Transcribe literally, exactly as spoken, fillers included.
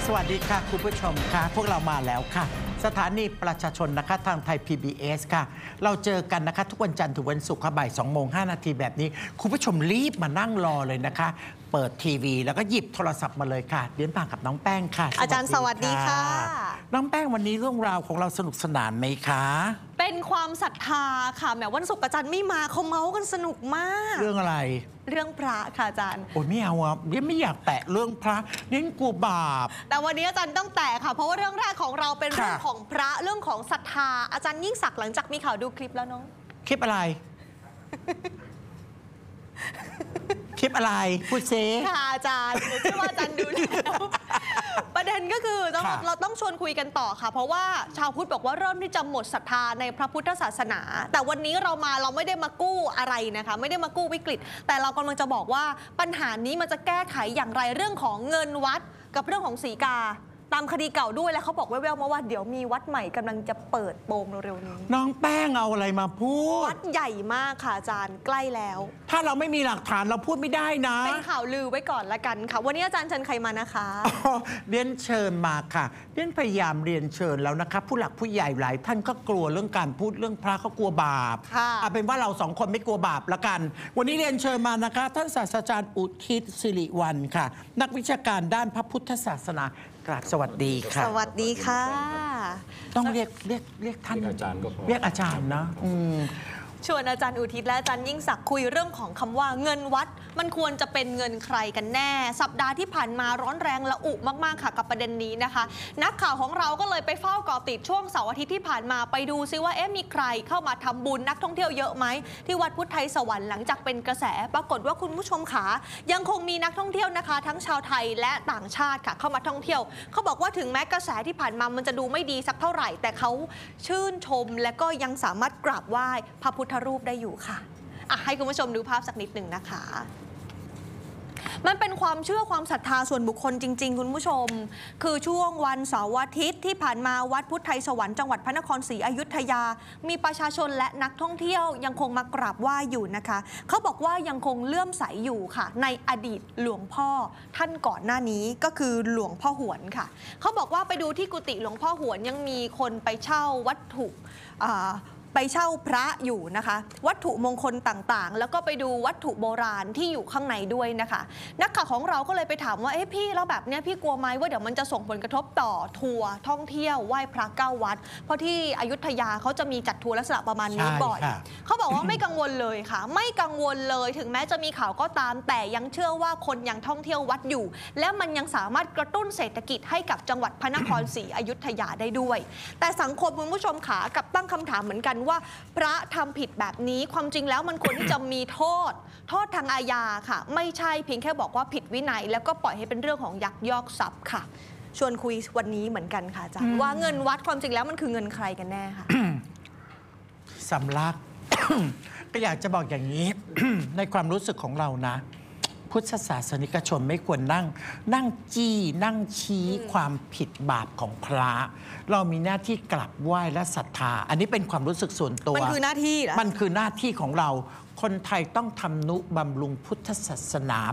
สวัสดีค่ะคุณผู้ชมค่ะพวกเรามาแล้วค่ะสถานีประชาชนนะคะทางไทย พี บี เอส ค่ะเราเจอกันนะคะทุกวันจันทร์ถึงวันศุกร์ค่ะบ่ายสองโมงห้านาทีแบบนี้คุณผู้ชมรีบมานั่งรอเลยนะคะเปิดทีวีแล้วก็หยิบโทรศัพท์มาเลยค่ะเดินผ่านกับน้องแป้งค่ะอาจารย์สวัสดีค่ะน้องแป้งวันนี้เรื่องราวของเราสนุกสนานไหมคะเป็นความศรัทธาค่ะแหมวันศุกร์อาจารย์ไม่มาเขาเมาส์กันสนุกมากเรื่องอะไรเรื่องพระค่ะอาจารย์โอ้ยไม่เอาอ่ะเนี่ยไม่อยากแตะเรื่องพระเนี่ยกลัวบาปแต่วันนี้อาจารย์ต้องแตะค่ะเพราะว่าเรื่องแรกของเราเป็นเรื่องของพระเรื่องของศรัทธาอาจารย์ยิ่งศักดิ์หลังจากมีข่าวดูคลิปแล้วน้องคลิปอะไร คลิปอะไรพูดเซค่ะอาจารย์เชื่อว่าอาจารย์ดูแล้วประเด็นก็คือต้องเราต้องชวนคุยกันต่อค่ะเพราะว่าชาวพุทธบอกว่าเริ่มที่จะหมดศรัทธาในพระพุทธศาสนาแต่วันนี้เรามาเราไม่ได้มากู้อะไรนะคะไม่ได้มากู้วิกฤตแต่เรากำลังจะบอกว่าปัญหานี้มันจะแก้ไขอย่างไรเรื่องของเงินวัดกับเรื่องของศรีกาตามคดีเก่าด้วยแล้วเขาบอกแว่วๆมาว่าเดี๋ยวมีวัดใหม่กำลังจะเปิดโปงเร็วๆนี้น้องแป้งเอาอะไรมาพูดวัดใหญ่มากค่ะอาจารย์ใกล้แล้วถ้าเราไม่มีหลักฐานเราพูดไม่ได้นะเป็นข่าวลือไว้ก่อนละกันค่ะวันนี้อาจารย์เชิญใครมานะคะเรียนเชิญมาค่ะเรียนพยายามเรียนเชิญแล้วนะคะผู้หลักผู้ใหญ่หลายท่านก็กลัวเรื่องการพูดเรื่องพระเขากลัวบาปเอาเป็นว่าเราสองคนไม่กลัวบาปละกันวันนี้เรียนเชิญมานะคะท่านศาสตราจารย์อุทิศสิริวัลย์ค่ะนักวิชาการด้านพระพุทธศาสนากราบสวัสดีค่ะสวัสดีค่ะต้องเรียกเรียกเรียกท่านอาจารย์ก็พอเรียกอาจารย์นะชวนอาจารย์อุทิศและอาจารย์ยิ่งศักดิ์คุยเรื่องของคำว่าเงินวัดมันควรจะเป็นเงินใครกันแน่สัปดาห์ที่ผ่านมาร้อนแรงและอุมากๆค่ะกับประเด็นนี้นะคะนักข่าวของเราก็เลยไปเฝ้าเกาะติดช่วงเสาร์อาทิตย์ที่ผ่านมาไปดูซิว่าเอ๊ะมีใครเข้ามาทำบุญนักท่องเที่ยวเยอะไหมที่วัดพุทธไทยสวรรค์หลังจากเป็นกระแสปรากฏว่าคุณผู้ชมขายังคงมีนักท่องเที่ยวนะคะทั้งชาวไทยและต่างชาติค่ะเข้ามาท่องเที่ยวเขาบอกว่าถึงแม้กระแสที่ผ่านมามันจะดูไม่ดีสักเท่าไหร่แต่เขาชื่นชมและก็ยังสามารถกราบไหว้พระพุทธรูปได้อยู่ค่ะอ่ะให้คุณผู้ชมดูภาพสักนิดหนึ่งนะคะมันเป็นความเชื่อความศรัทธาส่วนบุคคลจริงๆคุณผู้ชมคือช่วงวันเสาร์อาทิตย์ที่ผ่านมาวัดพุทธไทยสวรรค์จังหวัดพระนครศรีอยุธยามีประชาชนและนักท่องเที่ยวยังคงมากราบไหว้อยู่นะคะเขาบอกว่ายังคงเลื่อมใสอยู่ค่ะในอดีตหลวงพ่อท่านก่อนหน้านี้ก็คือหลวงพ่อหวนค่ะเขาบอกว่าไปดูที่กุฏิหลวงพ่อหวนยังมีคนไปเช่าวัตถุไปเช่าพระอยู่นะคะวัตถุมงคลต่างๆแล้วก็ไปดูวัตถุโบราณที่อยู่ข้างในด้วยนะคะนักข่าวของเราก็เลยไปถามว่าเอ๊ะพี่แล้วแบบเนี้ยพี่กลัวไหมว่าเดี๋ยวมันจะส่งผลกระทบต่อทัวร์ท่องเที่ยวไหว้พระเก้าวัดเพราะที่อยุธยาเขาจะมีจัดทัวร์ลักษณะประมาณนี้บ่อยเขาบอกว่าไม่กังวลเลยค่ะไม่กังวลเลยถึงแม้จะมีข่าวก็ตามแต่ยังเชื่อว่าคนยังท่องเที่ยววัดอยู่และมันยังสามารถกระตุ้นเศรษฐกิจให้กับจังหวัดพระนครศรีอยุธยาได้ด้วยแต่สังคมคุณผู้ชมขากับตั้งคำถามเหมือนกันว่าพระทำผิดแบบนี้ความจริงแล้วมันควรที่จะมีโทษโทษทางอาญาค่ะไม่ใช่เพียงแค่บอกว่าผิดวินัยแล้วก็ปล่อยให้เป็นเรื่องของยักยอกทรัพย์ค่ะชวนคุยวันนี้เหมือนกันค่ะอาจารย์ว่าเงินวัดความจริงแล้วมันคือเงินใครกันแน่ค่ะสำลัก ก็อยากจะบอกอย่างนี้ ในความรู้สึกของเรานะพุทธศาสนิกชนไม่ควรนั่งนั่งจี้นั่งชี้ความผิดบาปของพระเรามีหน้าที่กราบไหว้และศรัทธาอันนี้เป็นความรู้สึกส่วนตัวมันคือหน้าที่เหรอมันคือหน้าที่ของเราคนไทยต้องทำนุบำรุงพุทธศาสนา